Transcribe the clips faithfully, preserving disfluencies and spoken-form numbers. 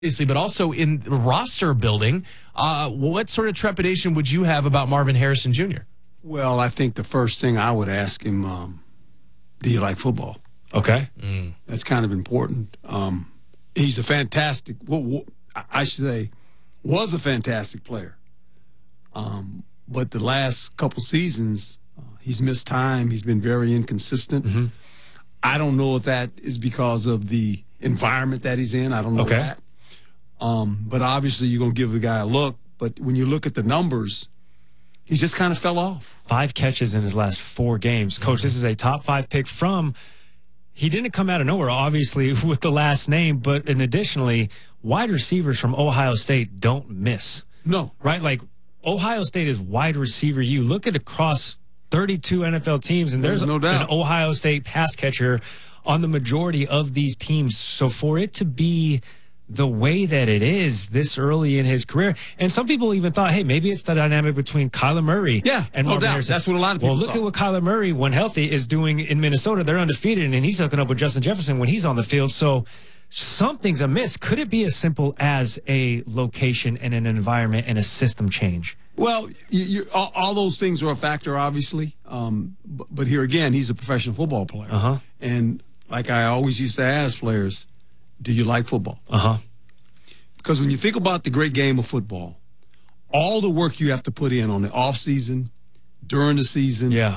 obviously, but also in roster building. Uh, what sort of trepidation would you have about Marvin Harrison Junior? Well, I think the first thing I would ask him, um, do you like football? Okay. Mm. That's kind of important. Um, he's a fantastic, well, I should say, was a fantastic player. Um, but the last couple seasons, uh, he's missed time. He's been very inconsistent. Mm-hmm. I don't know if that is because of the environment that he's in. I don't know okay. that. Um, but obviously, you're going to give the guy a look. But when you look at the numbers, he just kind of fell off. Five catches in his last four games. Coach, this is a top five pick from, he didn't come out of nowhere, obviously, with the last name, but and additionally, wide receivers from Ohio State don't miss. No. Right? Like, Ohio State is wide receiver. You look at across thirty-two N F L teams, and there's, there's no doubt an Ohio State pass catcher on the majority of these teams. So for it to be the way that it is this early in his career, and some people even thought, hey, maybe it's the dynamic between Kyler Murray yeah, and no Marvin doubt. Harrison. That's what a lot of people Well, look saw. at what Kyler Murray, when healthy, is doing in Minnesota. They're undefeated, and he's hooking up with Justin Jefferson when he's on the field. So something's amiss. Could it be as simple as a location and an environment and a system change? Well, you, you, all, all those things are a factor, obviously. Um, but, but here again, he's a professional football player. Uh-huh. And like I always used to ask players, do you like football? Uh-huh. Because when you think about the great game of football, all the work you have to put in on the off season, during the season, yeah,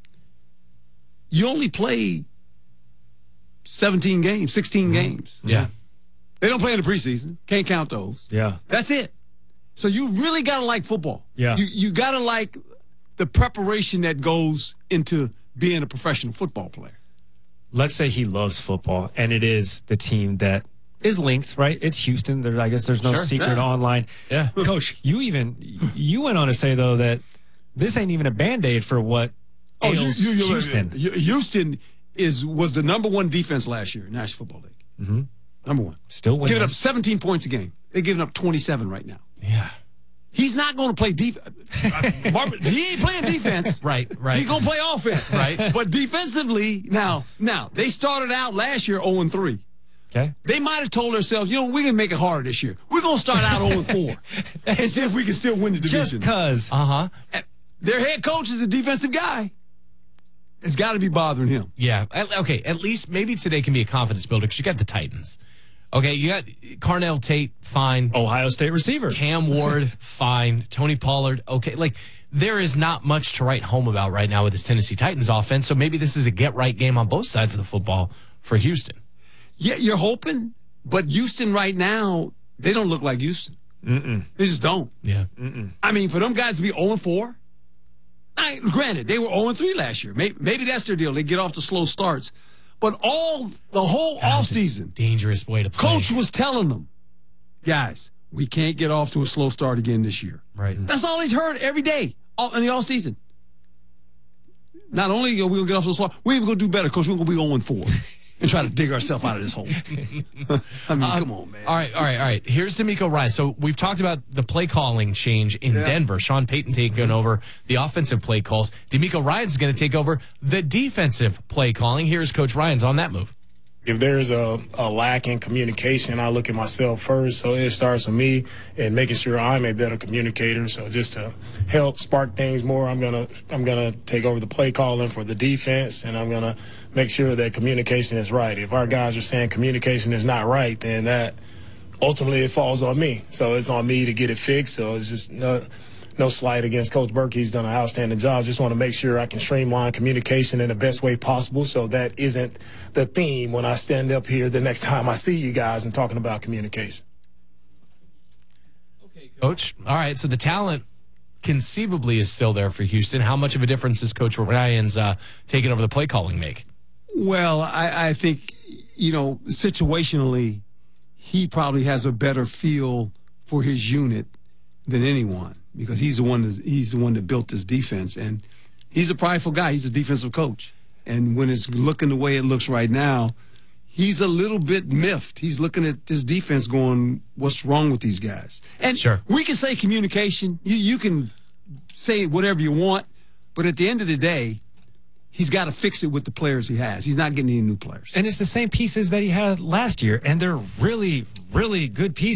you only play seventeen games, sixteen mm-hmm. games. Yeah. They don't play in the preseason. Can't count those. Yeah. That's it. So you really got to like football. Yeah. You, you got to like the preparation that goes into being a professional football player. Let's say he loves football, and it is the team that is linked, right? It's Houston. There, I guess there's no Sure, secret yeah. online. Yeah. Coach, you even you went on to say, though, that this ain't even a Band-Aid for what Oh, you, ails you, you, Houston. you, Houston is was the number one defense last year in the National Football League. Mm-hmm. Number one. Still winning. Giving up seventeen points a game. They're giving up twenty-seven right now. Yeah. He's not going to play defense. He ain't playing defense. Right, right. He's going to play offense. Right. But defensively, now, now they started out last year oh and three. Okay. They might have told themselves, you know, we're going to make it harder this year. We're going to start out oh and four and see if we can still win the division. Just because. Uh-huh. Their head coach is a defensive guy. It's got to be bothering him. Yeah. Okay, at least maybe today can be a confidence builder because you got the Titans. Okay, you got Carnell Tate, fine. Ohio State receiver. Cam Ward, fine. Tony Pollard, okay. Like, there is not much to write home about right now with this Tennessee Titans offense, so maybe this is a get-right game on both sides of the football for Houston. Yeah, you're hoping, but Houston right now, they don't look like Houston. Mm-mm. They just don't. Yeah. Mm-mm. I mean, for them guys to be oh and four, I, granted, they were oh and three last year. Maybe, maybe that's their deal. They get off to slow starts. But all the whole offseason, dangerous way to play. Coach was telling them, guys, we can't get off to a slow start again this year. Right. That's all he's heard every day all, in the all season. Not only are we going to get off to a slow start, we're even going to do better, Coach. We're going to be oh and four and try to dig ourselves out of this hole. I mean, uh, come on, man. All right, all right, all right. Here's DeMeco Ryan. So we've talked about the play calling change in Yeah. Denver. Sean Payton taking over the offensive play calls. DeMeco Ryan's going to take over the defensive play calling. Here's Coach Ryan's on that move. If there's a, a lack in communication, I look at myself first. So it starts with me and making sure I'm a better communicator. So just to help spark things more, I'm gonna I'm gonna take over the play calling for the defense, and I'm gonna make sure that communication is right. If our guys are saying communication is not right, then that ultimately it falls on me. So it's on me to get it fixed. So it's just no, no slight against Coach Burke. He's done an outstanding job. Just want to make sure I can streamline communication in the best way possible so that isn't the theme when I stand up here the next time I see you guys and talking about communication. Okay, Coach. All right, so the talent conceivably is still there for Houston. How much of a difference does Coach Ryan's uh, taking over the play calling make? Well, I, I think, you know, situationally, he probably has a better feel for his unit than anyone because he's the one that, he's the one that built this defense, and he's a prideful guy. He's a defensive coach, and when it's looking the way it looks right now, he's a little bit miffed. He's looking at this defense going, what's wrong with these guys? And sure. we can say communication. You, you can say whatever you want, but at the end of the day, he's got to fix it with the players he has. He's not getting any new players. And it's the same pieces that he had last year, and they're really, really good pieces.